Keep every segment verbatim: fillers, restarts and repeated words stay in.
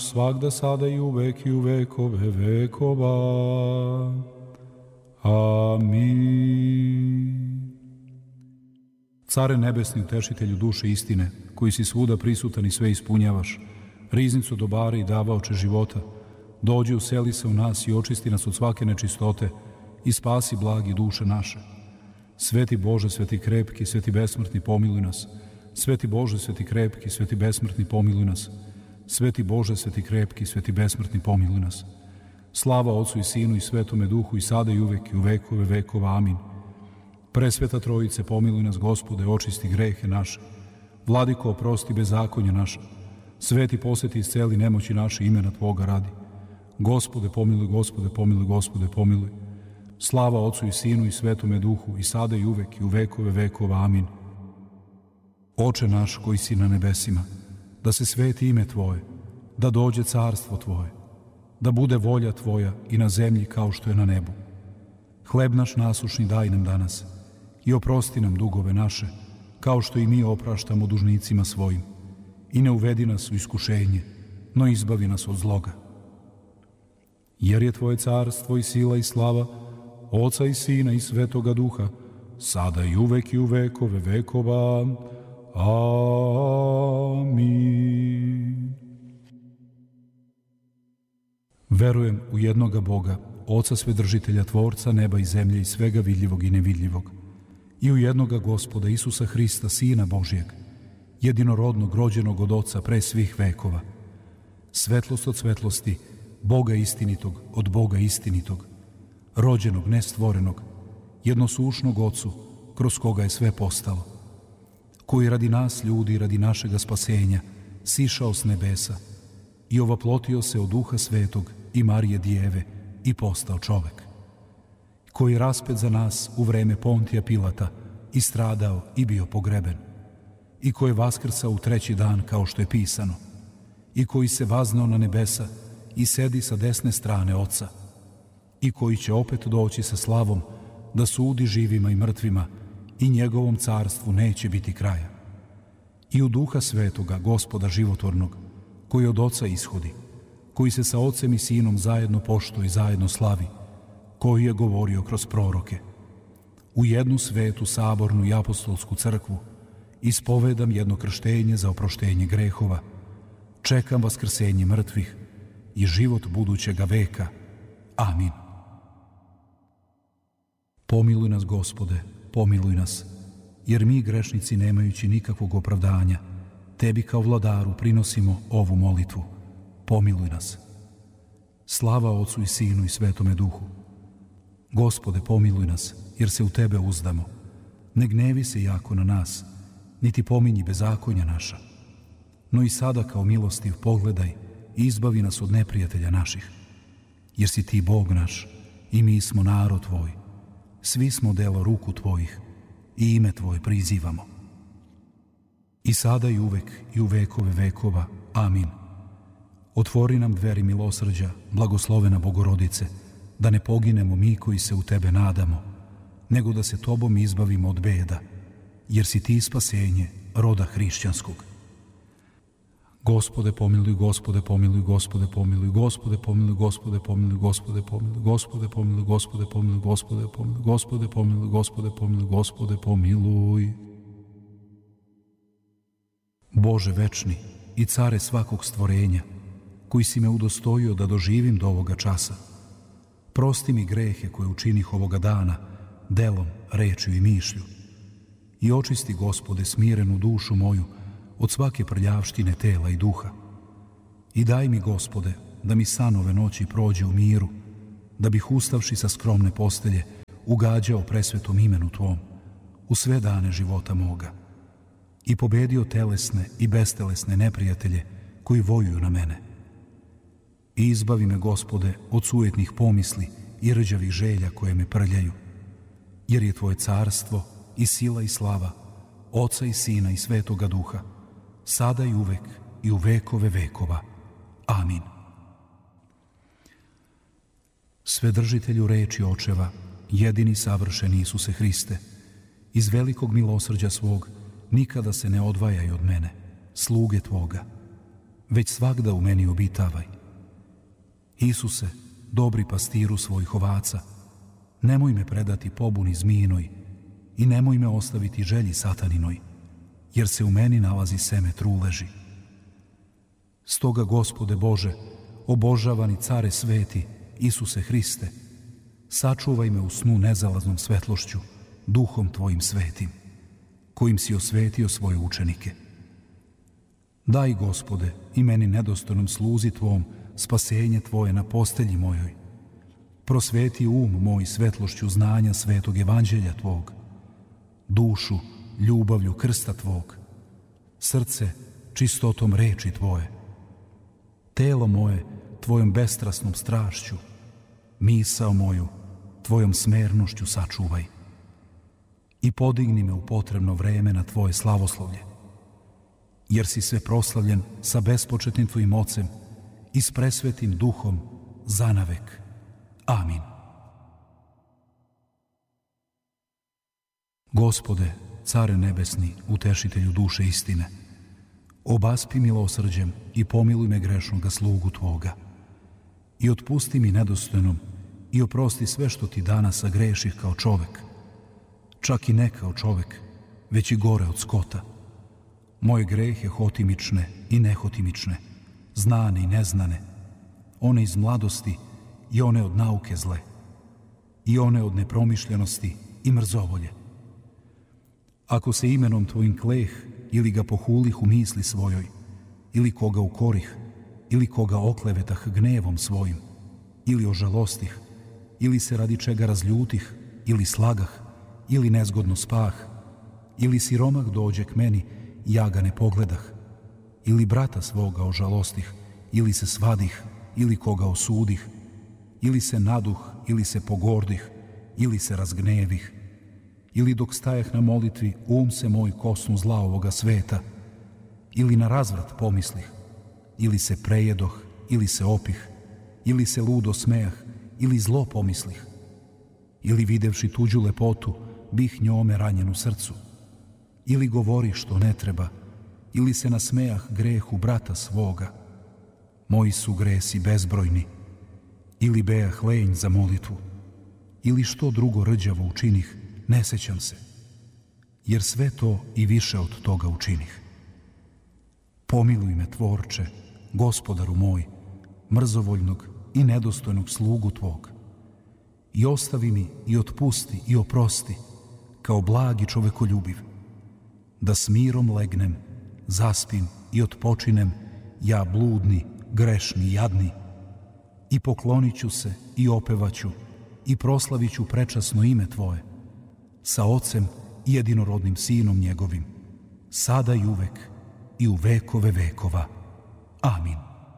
svagda, sada i uvek i u vekove vekova. Amin. Care nebesni, utešitelju duše istine, koji si svuda prisutan i sve ispunjavaš, riznicu dobara i davaoče života, dođi, useli se u nas i očisti nas od svake nečistote i spasi blagi duše naše. Sveti Bože, sveti krepki, sveti besmrtni, pomiluj nas. Sveti Bože, sveti krepki, sveti besmrtni, pomiluj nas. Sveti Bože, sveti krepki, sveti besmrtni, pomiluj nas. Slava Otcu i Sinu i Svetome Duhu i sada i uvek i u vekove vekova. Amin. Presveta Trojice, pomiluj nas, Gospode, očisti grehe naše. Vladiko, oprosti bezakonje naše. Sveti poseti isceli nemoći naše, imena Tvoga radi. Gospode, pomiluj, Gospode, pomiluj, Gospode, pomiluj. Slava Otcu i Sinu i Svetome Duhu i sada i uvek i u vekove vekova. Amin. Oče naš koji si na nebesima, da se sveti ime Tvoje, da dođe carstvo Tvoje, da bude volja Tvoja i na zemlji kao što je na nebu. Hleb naš nasušni daj nam danas i oprosti nam dugove naše, kao što i mi opraštamo dužnicima svojim. I ne uvedi nas u iskušenje, no izbavi nas od zloga. Jer je Tvoje carstvo i sila i slava, Oca i Sina i Svetoga Duha, sada i uvek i u vekove vekova. Amin. Verujem u jednoga Boga, Oca Svedržitelja, Tvorca neba i zemlje i svega vidljivog i nevidljivog, i u jednoga Gospoda Isusa Hrista, Sina Božijeg, jedinorodnog, rođenog od Oca pre svih vekova, svetlost od svetlosti, Boga istinitog od Boga istinitog, rođenog, nestvorenog, jednosušnog Ocu, kroz koga je sve postalo, koji radi nas ljudi i radi našega spasenja sišao s nebesa i ovaplotio se od Duha Svetog i Marije Dijeve i postao čovek, koji je raspet za nas u vreme Pontija Pilata i stradao i bio pogreben, i koji je vaskrsao u treći dan kao što je pisano, i koji se vaznao na nebesa i sedi sa desne strane Oca, i koji će opet doći sa slavom da sudi živima i mrtvima, i njegovom carstvu neće biti kraja. I u Duha Svetoga, Gospoda životvornog, koji od Oca ishodi, koji se sa Ocem i Sinom zajedno poštuje i zajedno slavi, koji je govorio kroz proroke. U jednu svetu, sabornu i apostolsku crkvu ispovedam jedno krštenje za oproštenje grehova, čekam vaskrsenje mrtvih i život budućega veka. Amin. Pomiluj nas, Gospode, pomiluj nas, jer mi grešnici, nemajući nikakvog opravdanja, Tebi kao vladaru prinosimo ovu molitvu. Pomiluj nas. Slava Otcu i Sinu i Svetome Duhu. Gospode, pomiluj nas, jer se u Tebe uzdamo. Ne gnevi se jako na nas, niti pominji bezakonja naša. No i sada kao milostiv pogledaj i izbavi nas od neprijatelja naših. Jer si Ti Bog naš i mi smo narod Tvoj. Svi smo delo ruku Tvojih i ime Tvoje prizivamo. I sada i uvek i u vekove vekova. Amin. Otvori nam dveri milosrđa, blagoslovena Bogorodice, da ne poginemo mi koji se u Tebe nadamo, nego da se Tobom izbavimo od beda, jer si Ti spasenje roda hrišćanskog. Gospode, pomiluj, Gospode, pomiluj, Gospode, pomiluj, Gospode, pomiluj, Gospode, pomiluj, Gospode, pomiluj, Gospode, pomiluj, Gospode, pomiluj, Gospode, pomiluj, Gospode, pomiluj, Gospode, pomiluj, Gospode, pomiluj. Bože večni i care svakog stvorenja, koji si me udostojio da doživim do ovoga časa, prosti mi grehe koje učinih ovoga dana, delom, rečju i mišlju, i očisti, Gospode, smirenu dušu moju od svake prljavštine tela i duha. I daj mi, Gospode, da mi san ove noći prođe u miru, da bih ustavši sa skromne postelje ugađao presvetom imenu Tvom u sve dane života moga i pobedio telesne i bestelesne neprijatelje koji vojuju na mene. I izbavi me, Gospode, od sujetnih pomisli i rđavih želja koje me prljaju, jer je Tvoje carstvo i sila i slava, Oca i Sina i Svetoga Duha, sada i uvek i u vekove vekova. Amin. Svedržitelju reči očeva, jedini savršeni Isuse Hriste, iz velikog milosrđa svog nikada se ne odvajaj od mene, sluge Tvoga. već svagda u meni obitavaj. Isuse, dobri pastiru svojih ovaca, nemoj me predati pobuni zmijinoj i nemoj me ostaviti želji sataninoj, jer se u meni nalazi seme truleži. Stoga, Gospode Bože, obožavani care sveti, Isuse Hriste, sačuvaj me u snu nezalaznom svetlošću, duhom Tvojim svetim, kojim si osvetio svoje učenike. Daj, Gospode, i meni nedostojnom sluzi Tvom spasenje Tvoje na postelji mojoj. Prosveti um moj svetlošću znanja svetog evanđelja Tvog, dušu ljubavlju krsta Tvog, srce čistotom reči Tvoje, telo moje Tvojom bestrasnom strašću, misao moju Tvojom smernošću sačuvaj i podigni me u potrebno vreme na Tvoje slavoslovlje, jer si sve proslavljen sa bespočetnim Tvojim ocem i s presvetim duhom zanavek. Amin. Gospode, care nebesni, utešitelju duše istine, obaspi milosrđem i pomiluj me grešnoga slugu Tvoga i otpusti mi nedostojnom i oprosti sve što Ti danas sagreših kao čovek, čak i ne kao čovek, već i gore od skota. Moje grehe hotimične i nehotimične, znane i neznane, one iz mladosti i one od nauke zle, i one od nepromišljenosti i mrzovolje. Ako se imenom Tvojim kleh ili ga pohulih u misli svojoj, ili koga ukorih, ili koga oklevetah gnevom svojim, ili ožalostih, ili se radi čega razljutih, ili slagah, ili nezgodno spah, ili siromah dođe k meni, ja ga ne pogledah, ili brata svoga ožalostih, ili se svadih, ili koga osudih, ili se naduh, ili se pogordih, ili se razgnevih, ili dok stajah na molitvi um se moj kosnu zla ovoga sveta, ili na razvrat pomislih, ili se prejedoh, ili se opih, ili se ludo smejah, ili zlo pomislih, ili videvši tuđu lepotu, bih njome ranjen u srcu, ili govori što ne treba, ili se nasmejah grehu brata svoga, moji su gresi bezbrojni, ili bejah lenj za molitvu, ili što drugo rđavo učinih, ne sećam se, jer sve to i više od toga učinih. Pomiluj me, Tvorče, Gospodaru moj, mrzovoljnog i nedostojnog slugu Tvog, i ostavi mi i otpusti i oprosti, kao blag i čovekoljubiv, da s mirom legnem, zaspim i otpočinem, ja bludni, grešni, jadni, i poklonit ću se i opevaću i proslavit ću prečasno ime Tvoje, sa Ocem i jedinorodnim Sinom njegovim, sada i uvek i u vekove vekova. Amin.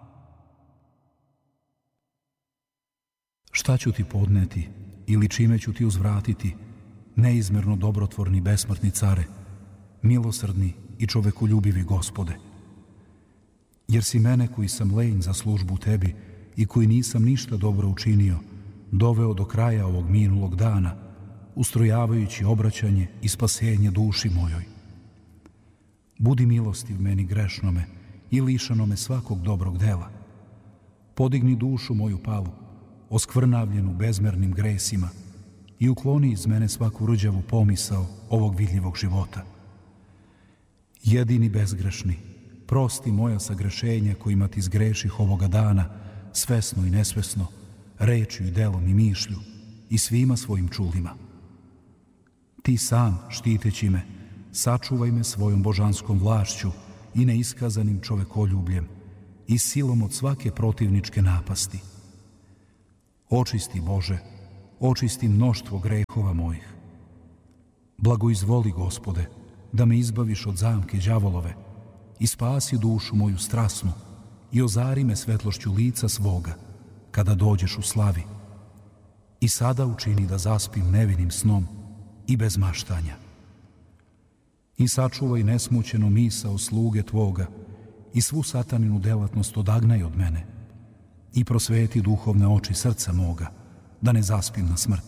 Šta ću Ti podneti ili čime ću Ti uzvratiti, neizmerno dobrotvorni besmrtni care, milosrdni i čovekoljubivi Gospode? Jer si mene koji sam lenj za službu Tebi i koji nisam ništa dobro učinio, doveo do kraja ovog minulog dana, ustrojavajući obraćanje i spasenje duši mojoj. Budi milostiv meni grešnome i lišanome svakog dobrog dela. Podigni dušu moju palu, oskvrnavljenu bezmernim gresima, i ukloni iz mene svaku rđavu pomisao ovog vidljivog života. Jedini bezgrešni, prosti moja sagrešenja kojima Ti zgreših ovoga dana, svesno i nesvesno, rečju i delom i mišlju, i svima svojim čulima. Ti sam, štiteći me, sačuvaj me svojom božanskom vlašću i neiskazanim čovekoljubljem i silom od svake protivničke napasti. Očisti, Bože, očisti mnoštvo grehova mojih. Blagoizvoli, Gospode, da me izbaviš od zamke đavolove i spasi dušu moju strasnu i ozari me svetlošću lica svoga kada dođeš u slavi. I sada učini da zaspim nevinim snom i bez maštanja. I sačuvaj nesmućenu misao sluge Tvoga i svu sataninu delatnost odagnaj od mene i prosveti duhovne oči srca moga, da ne zaspim na smrt.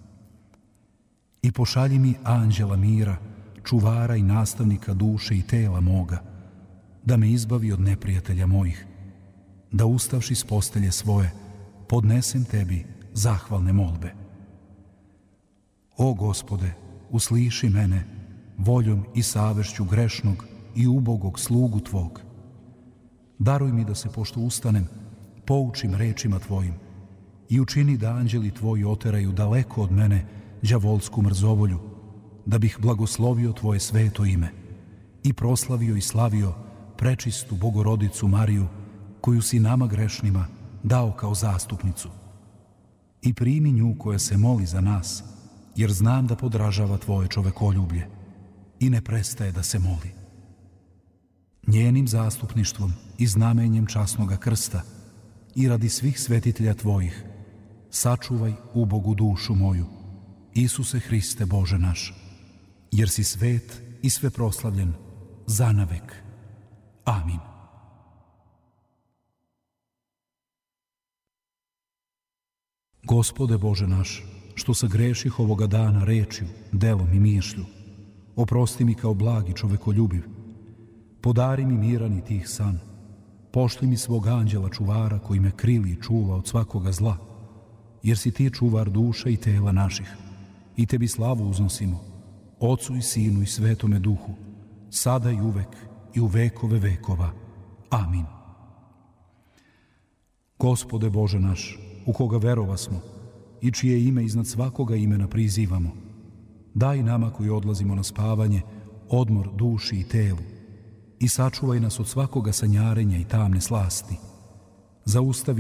I pošalji mi anđela mira, čuvara i nastavnika duše i tela moga, da me izbavi od neprijatelja mojih, da ustavši s postelje svoje, podnesem tebi zahvalne molbe. O Gospode, usliši mene, voljom i savešću grešnog i ubogog slugu tvog. Daruj mi da se, pošto ustanem, poučim rečima tvojim i učini da anđeli tvoji oteraju daleko od mene đavolsku mrzovolju, da bih blagoslovio tvoje sveto ime i proslavio i slavio prečistu Bogorodicu Mariju, koju si nama grešnima dao kao zastupnicu. I primi nju koja se moli za nas, jer znam da podražava tvoje čovekoljublje i ne prestaje da se moli. Njenim zastupništvom i znamenjem časnoga krsta i radi svih svetitelja tvojih, sačuvaj ubogu dušu moju, Isuse Hriste Bože naš, jer si svet i sve proslavljen zanavek. Amin. Gospode Bože naš, što sagreših ovoga dana rečju, delom i mišlju, oprosti mi kao blagi čovekoljubiv, podari mi miran i tih san, pošli mi svog anđela čuvara koji me krili i čuva od svakoga zla, jer si ti čuvar duša i tela naših, i tebi slavu uznosimo, Otcu i Sinu i Svetome Duhu, sada i uvek i u vekove vekova. Amin. Gospode Bože naš, u koga verovasmo i čije ime iznad svakoga imena prizivamo, daj nama koji odlazimo na spavanje odmor duši i telu i sačuvaj nas od svakoga sanjarenja i tamne slasti. Zaustavi